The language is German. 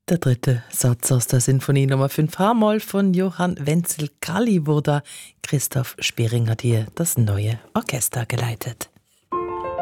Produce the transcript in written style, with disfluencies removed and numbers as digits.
Der dritte Satz aus der Sinfonie Nummer 5 H-Moll von Johann Wenzel Kalliwoda. Christoph Spering hat hier das neue Orchester geleitet.